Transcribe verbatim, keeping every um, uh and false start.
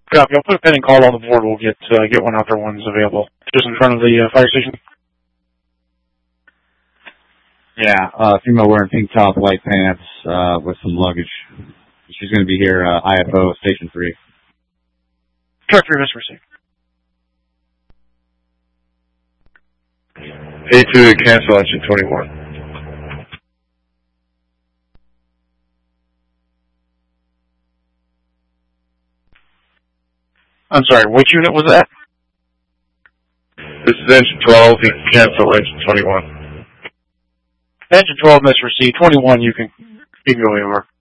Copy. I'll put a pending call on the board. We'll get uh, get one out there when it's available. Just in front of the uh, fire station. Yeah, uh, female wearing pink top, white pants, uh, with some luggage. She's going to be here, uh, I F O, Station three. Truck three, Mister Received. A two to cancel engine twenty-one. I'm sorry, which unit was that? This is engine twelve, you can cancel engine twenty-one. Engine twelve, Mister Received. twenty-one, you can, you can go over.